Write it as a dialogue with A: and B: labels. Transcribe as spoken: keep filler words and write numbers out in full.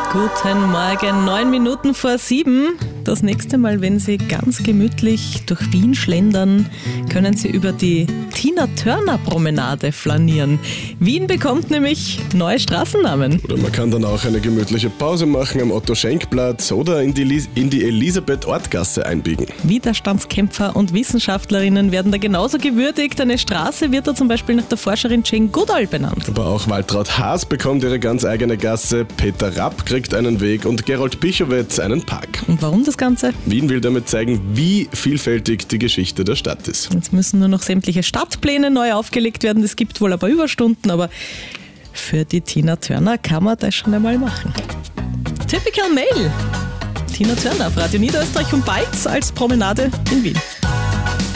A: Guten Morgen, neun Minuten vor sieben. Das nächste Mal, wenn Sie ganz gemütlich durch Wien schlendern, können Sie über die Tina-Turner-Promenade flanieren. Wien bekommt nämlich neue Straßennamen.
B: Oder man kann dann auch eine gemütliche Pause machen am Otto-Schenk-Platz oder in die, Lis- in die Elisabeth-Ort-Gasse einbiegen.
A: Widerstandskämpfer und Wissenschaftlerinnen werden da genauso gewürdigt. Eine Straße wird da zum Beispiel nach der Forscherin Jane Goodall benannt.
B: Aber auch Waltraud Haas bekommt ihre ganz eigene Gasse, Peter Rapp kriegt einen Weg und Gerold Pichowetz einen Park.
A: Und warum das Ganze?
B: Wien will damit zeigen, wie vielfältig die Geschichte der Stadt ist.
A: Jetzt müssen nur noch sämtliche Stadtpläne neu aufgelegt werden. Es gibt wohl ein paar Überstunden, aber für die Tina Turner kann man das schon einmal machen. Typical Mail. Tina Turner auf Radio Niederösterreich und bald als Promenade in Wien.